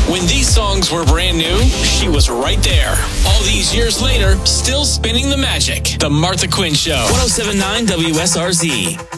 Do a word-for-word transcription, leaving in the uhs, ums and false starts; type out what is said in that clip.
When these songs were brand new, she was right there. All these years later, still spinning the magic. The Martha Quinn Show. one oh seven point nine W S R Z.